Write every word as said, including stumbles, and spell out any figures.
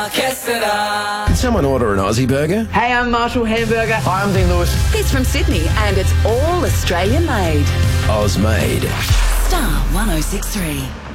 Can someone order an Aussie burger? Hey, I'm Marshall Hamburger. Hi, I'm Dean Lewis. He's from Sydney and it's all Australian made. Oz made. Star one oh six three.